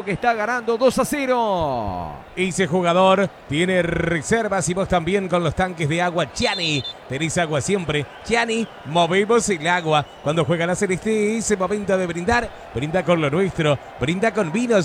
que está ganando 2-0. Ese jugador tiene reservas y vos también con los tanques de agua Chani. Tenés agua siempre. Chani, movemos el agua. Cuando juega la Celeste es el momento de brindar. Brinda con lo nuestro. Brinda con vinos.